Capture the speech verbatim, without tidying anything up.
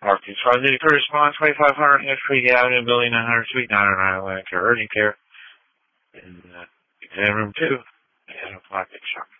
Arkansas City First Response, twenty-five hundred East Creek Avenue, Building nine hundred, Suite nine oh nine, Atlantic Urgent Care. In uh, exam room two, at ten o'clock at sharp.